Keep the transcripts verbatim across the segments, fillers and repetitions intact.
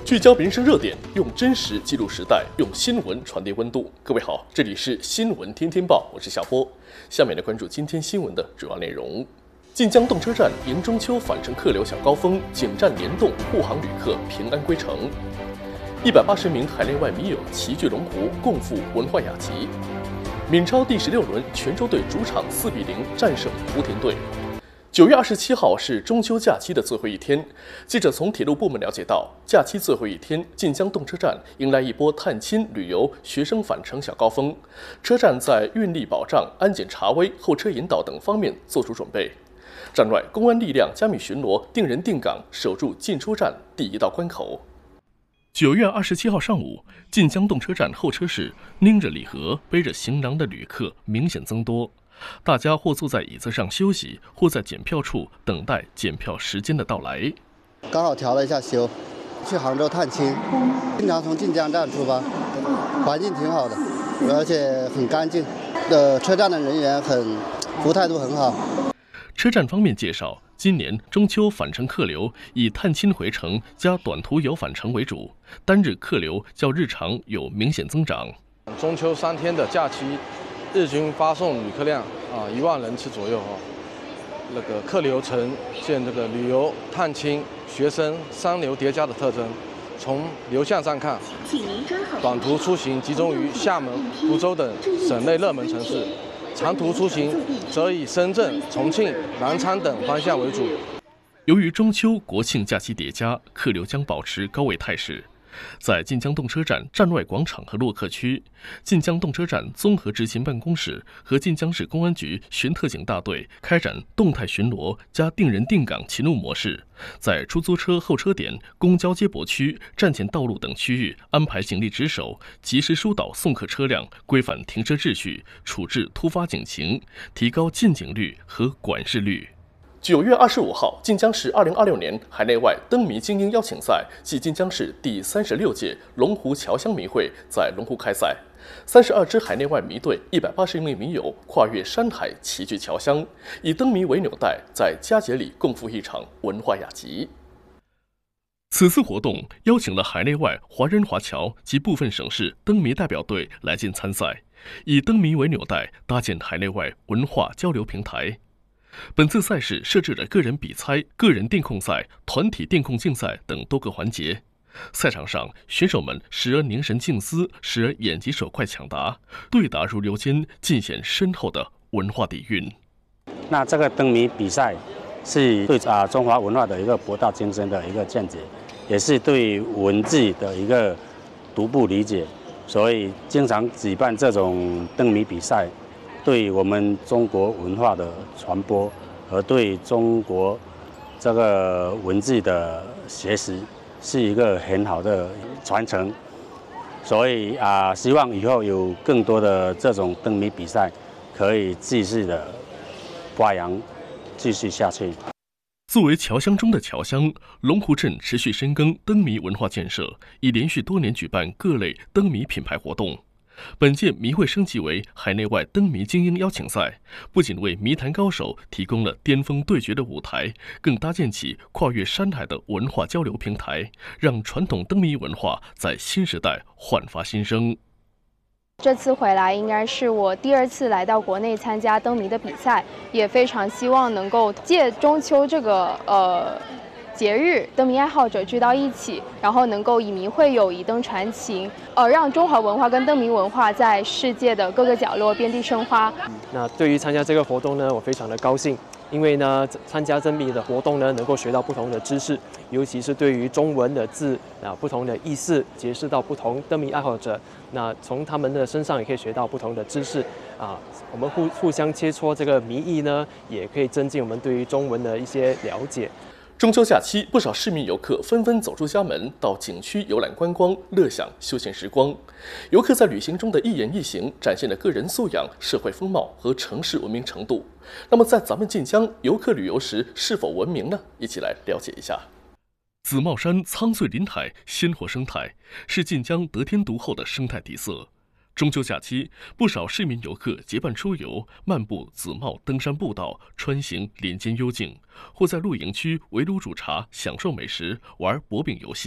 聚焦民生热点，用真实记录时代，用新闻传递温度。各位好，这里是新闻天天报，我是夏波。下面来关注今天新闻的主要内容。晋江动车站迎中秋返程客流小高峰，景站联动护航旅客平安归程。一百八十名海内外迷友齐聚龙湖，共赴文化雅集。闽超第十六轮，泉州队主场四比零战胜莆田队。九月二十七号是中秋假期的最后一天，记者从铁路部门了解到，假期最后一天，晋江动车站迎来一波探亲、旅游、学生返程小高峰。车站在运力保障、安检查微、候车引导等方面做出准备。站外，公安力量加密巡逻，定人定岗，守住进出站第一道关口。九月二十七号上午，晋江动车站候车室拎着礼盒、背着行囊的旅客明显增多。大家或坐在椅子上休息，或在检票处等待检票时间的到来。 刚好调了一下休，去杭州探亲，经常从晋江站出发，环境挺好的，而且很干净。呃，车站的人员很服务态度很好。 车站方面介绍，今年中秋返程客流以探亲回程加短途游返程为主，单日客流较日常有明显增长。 中秋三天的假期，日均发送旅客量啊一万人次左右哈，那个客流呈现这个旅游、探亲、学生三流叠加的特征。从流向上看，短途出行集中于厦门、福州等省内热门城市，长途出行则以深圳、重庆、南昌等方向为主。 由于中秋、国庆假期叠加，客流将保持高位态势。在晋江动车站站外广场和洛克区，晋江动车站综合执勤办公室和晋江市公安局巡特警大队开展动态巡逻加定人定岗齐怒模式，在出租车候车点、公交接驳区、站前道路等区域安排警力值守，及时疏导送客车辆，规范停车秩序，处置突发警情，提高进警率和管事率。九月二十五号，晋江市二零二六年海内外灯谜精英邀请赛暨晋江市第三十六届龙湖侨乡迷会在龙湖开赛。三十二支海内外迷队，一百八十名迷友跨越山海齐聚侨乡，以灯谜为纽带，在佳节里共赴一场文化雅集。此次活动邀请了海内外华人华侨及部分省市灯谜代表队来晋参赛，以灯谜为纽带，搭建海内外文化交流平台。本次赛事设置了个人比猜、个人电控赛、团体电控竞赛等多个环节。赛场上，选手们时而凝神静思，时而眼疾手快抢答，对答如流间，尽显深厚的文化底蕴。 那这个灯谜比赛是对啊中华文化的一个博大精深的一个见解，也是对文字的一个独步理解，所以经常举办这种灯谜比赛。对我们中国文化的传播和对中国这个文字的学习是一个很好的传承，所以啊，希望以后有更多的这种灯谜比赛可以继续的发扬，继续下去。 作为侨乡中的侨乡，龙湖镇持续深耕灯谜文化建设，已连续多年举办各类灯谜品牌活动。本届谜会升级为海内外灯谜精英邀请赛，不仅为谜坛高手提供了巅峰对决的舞台，更搭建起跨越山海的文化交流平台，让传统灯谜文化在新时代焕发新生。 这次回来应该是我第二次来到国内参加灯谜的比赛，也非常希望能够借中秋这个呃。节日，灯谜爱好者聚到一起，然后能够以谜会友以灯传情，呃，让中华文化跟灯谜文化在世界的各个角落遍地生花。 那对于参加这个活动呢，我非常的高兴，因为呢，参加灯谜的活动呢，能够学到不同的知识，尤其是对于中文的字啊不同的意思，结识到不同灯谜爱好者，那从他们的身上也可以学到不同的知识啊。我们互互相切磋这个谜意呢，也可以增进我们对于中文的一些了解。 中秋假期，不少市民游客纷纷走出家门，到景区游览观光，乐享休闲时光。游客在旅行中的一言一行，展现了个人素养、社会风貌和城市文明程度。那么，在咱们晋江，游客旅游时是否文明呢？一起来了解一下。紫帽山苍翠林海，鲜活生态，是晋江得天独厚的生态底色。中秋假期，不少市民游客结伴出游，漫步紫帽登山步道，穿行林间幽静，或在露营区围炉煮茶，享受美食，玩薄饼游戏。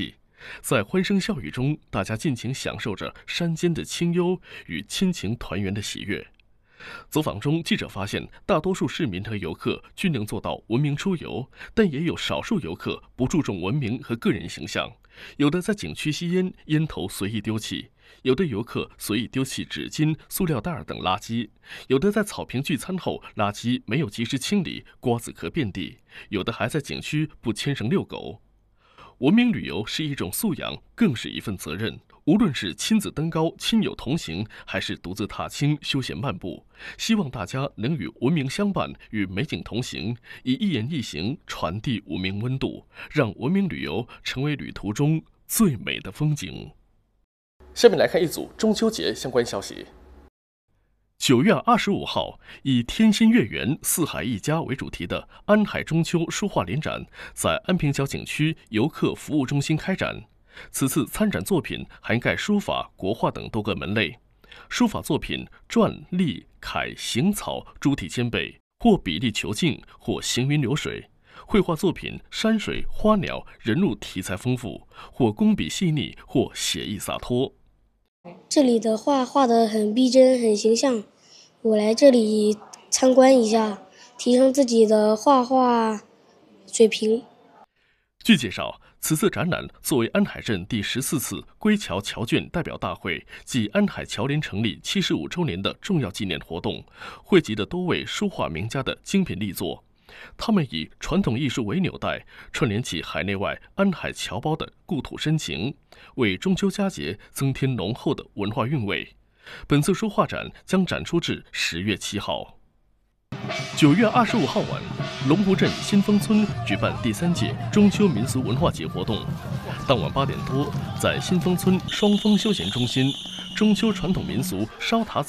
在欢声笑语中，大家尽情享受着山间的清幽与亲情团圆的喜悦。走访中，记者发现，大多数市民和游客均能做到文明出游，但也有少数游客不注重文明和个人形象，有的在景区吸烟，烟头随意丢弃；有的游客随意丢弃纸巾、塑料袋等垃圾；有的在草坪聚餐后，垃圾没有及时清理，瓜子壳遍地；有的还在景区不牵绳遛狗。文明旅游是一种素养，更是一份责任。无论是亲子登高、亲友同行，还是独自踏青休闲漫步，希望大家能与文明相伴，与美景同行，以一言一行传递文明温度，让文明旅游成为旅途中最美的风景。下面来看一组中秋节相关消息。九月二十五号，以“天心月圆，四海一家”为主题的安海中秋书画联展在安平角景区游客服务中心开展。此次参展作品涵盖书法、国画等多个门类。书法作品篆、隶、楷、行草诸体兼备，或比例遒劲，或行云流水；绘画作品山水、花鸟、人物题材丰富，或工笔细腻，或写意洒脱。 这里的画画得很逼真，很形象。我来这里参观一下，提升自己的画画水平。 据介绍，此次展览作为安海镇第十四次归侨侨眷代表大会暨安海侨联成立七十五周年的重要纪念活动，汇集了多位书画名家的精品力作。他们以传统艺术为纽带，串联起海内外安海侨胞的故土深情，为中秋佳节增添浓厚的文化韵味。本次书画展将展出至十月七号。九月二十五号晚，龙湖镇新丰村举办第三届中秋民俗文化节活动。当晚八点多，在新丰村双峰休闲中心，中秋传统民俗烧塔